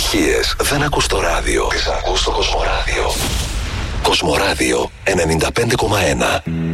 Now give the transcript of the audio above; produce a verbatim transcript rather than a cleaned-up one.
επιτυχίες δεν ακούς στο ράδιο. Τις ακούς στο Κοσμοράδιο. Κοσμοράδιο ενενήντα πέντε κόμμα ένα.